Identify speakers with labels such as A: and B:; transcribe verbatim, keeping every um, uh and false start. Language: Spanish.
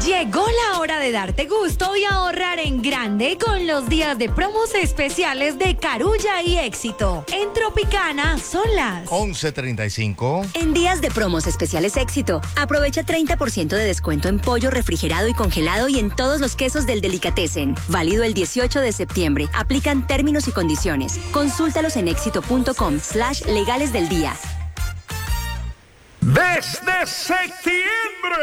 A: Llegó la hora de darte gusto y ahorrar en grande con los días de promos especiales de Carulla y Éxito. En Tropicana son las
B: once treinta y cinco.
C: En días de promos especiales Éxito, aprovecha treinta por ciento de descuento en pollo refrigerado y congelado y en todos los quesos del Delicatessen. Válido el dieciocho de septiembre. Aplican términos y condiciones. Consúltalos en éxito.com slash legales del día.
D: Desde septiembre.